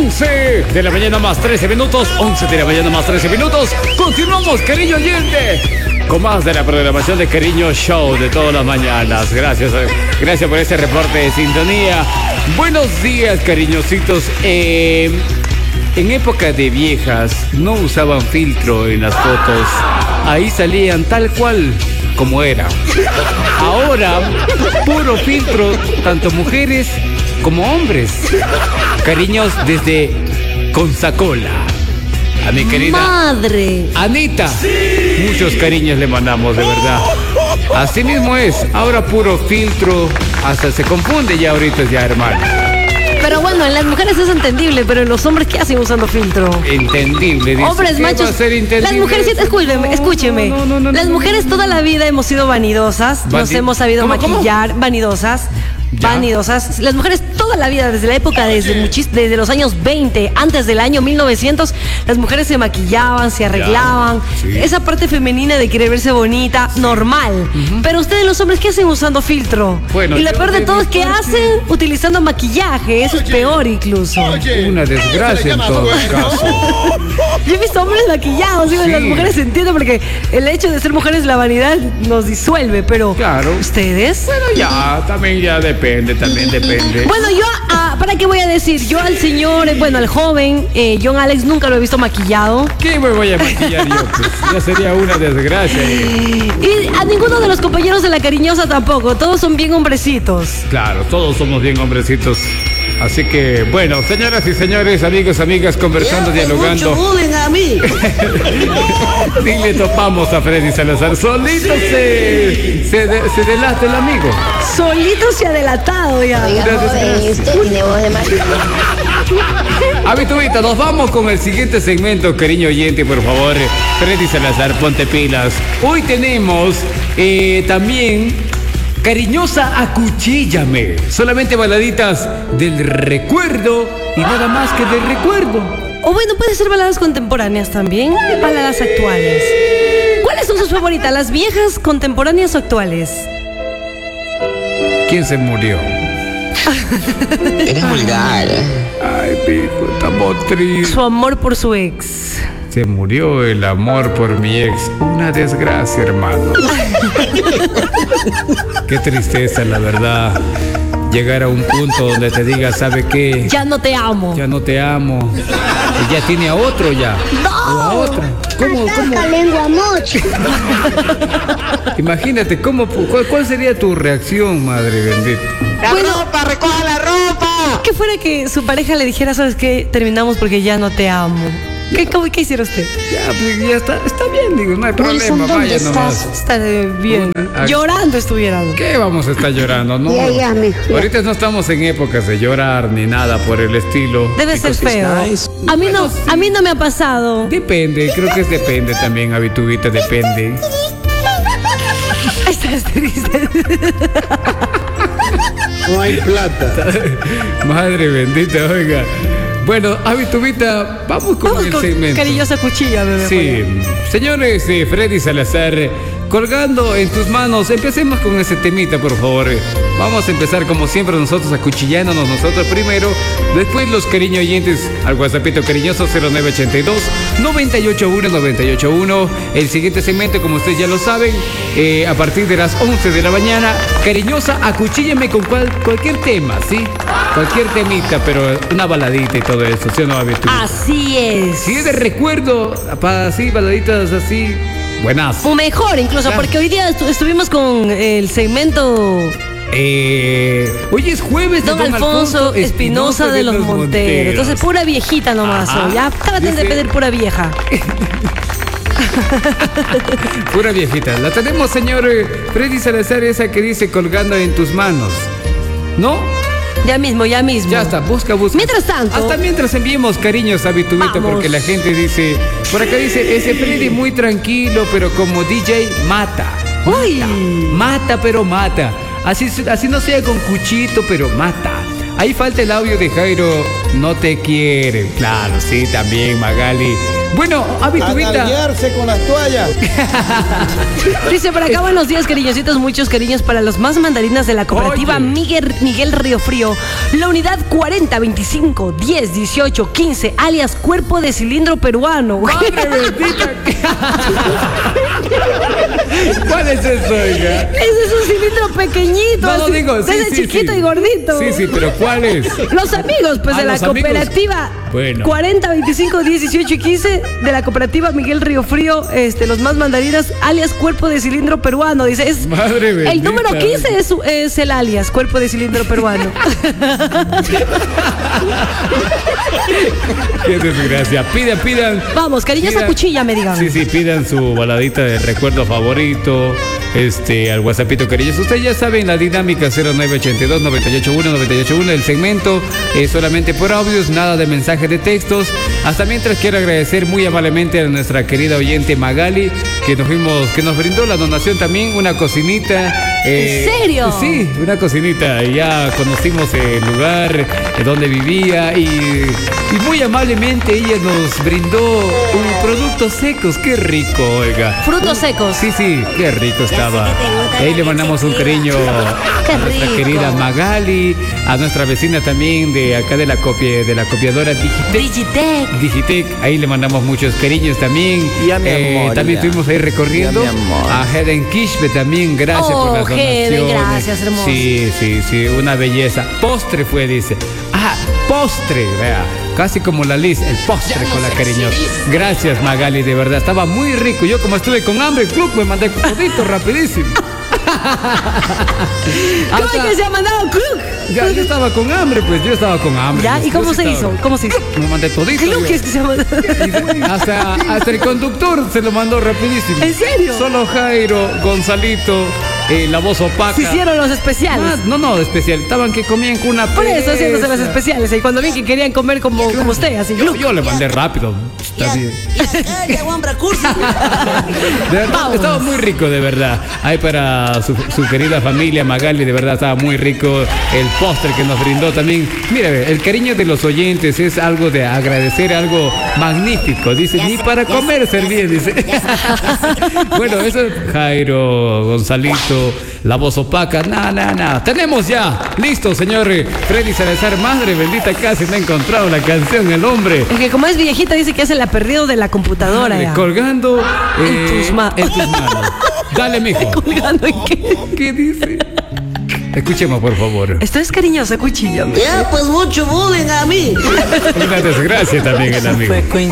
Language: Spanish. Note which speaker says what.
Speaker 1: 11 de la mañana más 13 minutos. 11 de la mañana más 13 minutos. Continuamos, cariño oyente, con más de la programación de Cariño Show de todas las mañanas. Gracias por este reporte de sintonía. Buenos días, cariñositos. En época de viejas no usaban filtro en las fotos. Ahí salían tal cual como era. Ahora, puro filtro, tanto mujeres como hombres. Cariños desde Consacola. A mi querida
Speaker 2: madre
Speaker 1: Anita, muchos cariños le mandamos, de verdad. Así mismo es, ahora puro filtro, hasta se confunde ya ahorita, ya, hermano.
Speaker 2: Pero bueno, en las mujeres es entendible, pero en los hombres, ¿qué hacen usando filtro?
Speaker 1: Entendible, dice.
Speaker 2: Hombres, machos. Las mujeres, escúcheme.
Speaker 1: No,
Speaker 2: las mujeres toda la vida hemos sido vanidosas, nos hemos sabido maquillar, vanidosas.
Speaker 1: ¿Ya?
Speaker 2: Vanidosas. Las mujeres toda la vida, desde la época, desde los años 20, antes del año 1900, las mujeres se maquillaban, se arreglaban.
Speaker 1: Sí.
Speaker 2: Esa parte femenina de querer verse bonita, normal. Pero ustedes los hombres, ¿qué hacen usando filtro?
Speaker 1: Bueno,
Speaker 2: y lo peor de todo es que hacen utilizando maquillaje. Eso es peor incluso.
Speaker 1: Una desgracia en todo caso.
Speaker 2: Yo he visto hombres maquillados, digo,
Speaker 1: Sí.
Speaker 2: las mujeres entiendo porque el hecho de ser mujeres, la vanidad nos disuelve, pero
Speaker 1: Claro.
Speaker 2: ¿ustedes?
Speaker 1: Bueno, ya, también ya depende.
Speaker 2: Bueno, yo, ¿para qué voy a decir? Yo al señor, al joven, John Alex, nunca lo he visto maquillado.
Speaker 1: ¿Qué me voy a maquillar yo? Pues ya sería una desgracia.
Speaker 2: Y a ninguno de los compañeros de La Cariñosa tampoco, todos son bien hombrecitos.
Speaker 1: Claro, todos somos bien hombrecitos. Así que, bueno, señoras y señores, amigos, amigas, conversando, dialogando.
Speaker 3: Mucho bullying a mí.
Speaker 1: Ni le topamos a Freddy Salazar. Solito se delata el amigo.
Speaker 2: Solito se ha delatado ya.
Speaker 3: Oiga, joven, usted tiene voz de marido.
Speaker 1: Habituita, nos vamos con el siguiente segmento, cariño oyente, por favor. Freddy Salazar, ponte pilas. Hoy tenemos también Cariñosa Acuchíllame. Solamente baladitas del recuerdo y nada más que del recuerdo.
Speaker 2: O bueno, puede ser baladas contemporáneas también, baladas actuales. ¿Cuáles son sus favoritas, las viejas, contemporáneas o actuales?
Speaker 1: ¿Quién se murió?
Speaker 3: Eres vulgar.
Speaker 1: Ay, pico, estamos tristes.
Speaker 2: Su amor por su ex.
Speaker 1: Se murió el amor por mi ex. Una desgracia, hermano. Qué tristeza, la verdad. Llegar a un punto donde te diga, ¿sabe qué?
Speaker 2: Ya no te amo.
Speaker 1: Ya no te amo. Ya tiene a otro ya.
Speaker 2: ¡No!
Speaker 1: O a otra. ¿Cómo?
Speaker 3: Lengua mocha.
Speaker 1: Imagínate, ¿cuál sería tu reacción, madre bendita?
Speaker 3: Ropa, recoja la ropa.
Speaker 2: ¿Qué fuera que su pareja le dijera, sabes qué? Terminamos porque ya no te amo. ¿Qué hiciera usted?
Speaker 1: Ya, pues ya está bien, digo, no hay problema, vaya nomás.
Speaker 2: Está bien. Llorando estuvieran.
Speaker 1: ¿Qué vamos a estar llorando? No.
Speaker 3: Ya, mijo, ya.
Speaker 1: Ahorita no estamos en épocas de llorar ni nada por el estilo.
Speaker 2: Debe ser feo.
Speaker 1: Nice.
Speaker 2: A mí no me ha pasado.
Speaker 1: Depende, creo que depende también, Habituita, depende.
Speaker 2: Estás triste.
Speaker 4: No hay plata.
Speaker 1: Madre bendita, oiga. Bueno, Habituita, vamos con el segmento.
Speaker 2: Cariñosa cuchilla, bebé.
Speaker 1: Sí, señores de Freddy Salazar, colgando en tus manos, empecemos con ese temita, por favor. Vamos a empezar como siempre nosotros, acuchillándonos nosotros primero, después los cariño oyentes al WhatsAppito cariñoso 0982-981-981. El siguiente segmento, como ustedes ya lo saben, a partir de las 11 de la mañana, cariñosa, acuchíllame con cualquier tema, ¿sí? Cualquier temita, pero una baladita y todo eso, ¿sí o no, Habituita?
Speaker 2: Así es.
Speaker 1: Si es de recuerdo, así, baladitas así, buenas.
Speaker 2: O mejor incluso,
Speaker 1: Claro.
Speaker 2: porque hoy día estuvimos con el segmento
Speaker 1: Hoy es jueves de
Speaker 2: Don Alfonso Espinosa de los Monteros. Entonces, pura viejita nomás.
Speaker 1: Ajá.
Speaker 2: Hoy, ya, traten de
Speaker 1: Dice-
Speaker 2: pedir pura vieja.
Speaker 1: Pura viejita. La tenemos, señor Freddy Salazar, esa que dice colgando en tus manos. ¿No?
Speaker 2: Ya mismo.
Speaker 1: Ya está, busca.
Speaker 2: Mientras tanto.
Speaker 1: Hasta mientras enviemos cariños a Habituita,
Speaker 2: Vamos.
Speaker 1: porque la gente dice, por acá dice, ese Freddy muy tranquilo, pero como DJ mata.
Speaker 2: Uy.
Speaker 1: Mata, pero mata. Así no sea con cuchito, pero mata. Ahí falta el audio de Jairo no te quieren. Claro, sí, también, Magali. Bueno,
Speaker 4: A
Speaker 1: Vitubita.
Speaker 4: nalguearse con las toallas.
Speaker 2: Dice por acá, buenos días, cariñositos, muchos cariños para los más mandarinas de la cooperativa
Speaker 1: Oye.
Speaker 2: Miguel Río Frío. La unidad 40 25 10 18 15, alias Cuerpo de Cilindro Peruano.
Speaker 1: Madre bendita. ¿Cuál es eso, oiga?
Speaker 2: Ese es un cilindro pequeñito.
Speaker 1: No,
Speaker 2: así,
Speaker 1: digo, sí,
Speaker 2: desde
Speaker 1: sí,
Speaker 2: chiquito
Speaker 1: sí.
Speaker 2: y gordito.
Speaker 1: Sí, sí, pero ¿cuál es?
Speaker 2: Los amigos, pues,
Speaker 1: Ah,
Speaker 2: de la
Speaker 1: los amigos.
Speaker 2: cooperativa.
Speaker 1: Bueno.
Speaker 2: 40, 25, 10, 18 y 15 de la cooperativa Miguel Río Frío, los más mandarinas, alias Cuerpo de Cilindro Peruano. Dice, es
Speaker 1: Madre bendita.
Speaker 2: el número 15 es el alias Cuerpo de Cilindro Peruano.
Speaker 1: Qué desgracia. Pidan.
Speaker 2: Vamos, cariñosa
Speaker 1: Pidan-
Speaker 2: cuchilla, me digan.
Speaker 1: Sí, pidan su baladita de recuerdo favorito. Al WhatsAppito cariñoso. Ustedes ya saben la dinámica 0982-981-981. El segmento es solamente por audios, nada de mensajes de textos. Hasta mientras quiero agradecer muy amablemente a nuestra querida oyente Magali, que nos brindó la donación también, una cocinita.
Speaker 2: ¿En serio?
Speaker 1: Sí, una cocinita. Ya conocimos el lugar donde vivía y muy amablemente ella nos brindó un productos secos. Qué rico, oiga.
Speaker 2: Frutos secos.
Speaker 1: Sí, qué rico estaba. Ahí le mandamos un cariño
Speaker 2: Qué
Speaker 1: a nuestra
Speaker 2: rico.
Speaker 1: querida Magali, a nuestra vecina también de acá de la copiadora Digitec. Ahí le mandamos muchos cariños también.
Speaker 4: Ya, mi amor,
Speaker 1: también
Speaker 4: ya.
Speaker 1: estuvimos ahí recorriendo.
Speaker 4: Ya, mi amor.
Speaker 1: A Heden Kishbe también, gracias
Speaker 2: Oh,
Speaker 1: por las donaciones.
Speaker 2: Heden, gracias, hermoso.
Speaker 1: Sí, una belleza. Postre fue, dice. Postre, vea. Casi como la Liz, el postre con la cariñosa. Gracias, Magali, de verdad. Estaba muy rico. Yo como estuve con hambre, el club me mandé todito rapidísimo.
Speaker 2: ¿Cómo es que se ha mandado Club?
Speaker 1: Ya, yo estaba con hambre, pues yo estaba con hambre.
Speaker 2: ¿Ya? ¿Y
Speaker 1: Yo
Speaker 2: cómo
Speaker 1: sí
Speaker 2: se
Speaker 1: estaba-
Speaker 2: hizo? ¿Cómo se hizo?
Speaker 1: Me mandé todito.
Speaker 2: Club
Speaker 1: yo.
Speaker 2: es que se ha mandado.
Speaker 1: Hasta el conductor se lo mandó rapidísimo.
Speaker 2: ¿En serio?
Speaker 1: Solo Jairo, Gonzalito, la voz opaca.
Speaker 2: Se hicieron los especiales.
Speaker 1: No, especial. Estaban que comían con una
Speaker 2: Por eso haciéndose las
Speaker 1: presa.
Speaker 2: especiales. Y cuando vi que querían comer como usted, así.
Speaker 1: Yo le mandé rápido. Está bien. De verdad,
Speaker 2: Vamos.
Speaker 1: estaba muy rico, de verdad. Ahí para su querida familia Magali, de verdad estaba muy rico el postre que nos brindó también. Mire, el cariño de los oyentes es algo de agradecer, algo magnífico. Dice, ni para comer servir, dice. Bueno, eso es Jairo, Gonzalito, la voz opaca. Nada. Tenemos ya. Listo, señor Freddy Salazar. Madre bendita, casi no ha encontrado la canción, el hombre.
Speaker 2: Es que como es viejita, dice que se la ha perdido de la computadora.
Speaker 1: Madre,
Speaker 2: Ya.
Speaker 1: colgando
Speaker 2: En tus
Speaker 1: en tus manos. Dale, mijo.
Speaker 2: ¿Colgando en qué?
Speaker 1: ¿Qué dice? Escuchemos, por favor.
Speaker 2: Esto es cariñosa cuchilla.
Speaker 3: Ya, pues mucho bullying a mí.
Speaker 1: Una desgracia también el amigo.